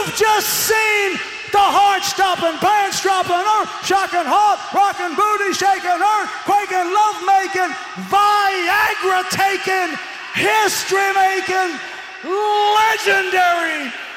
You've just seen the heart-stopping, band-stropping, earth-shocking, heart-rocking, booty-shaking, earth-quaking, love-making, Viagra-taking, history-making, legendary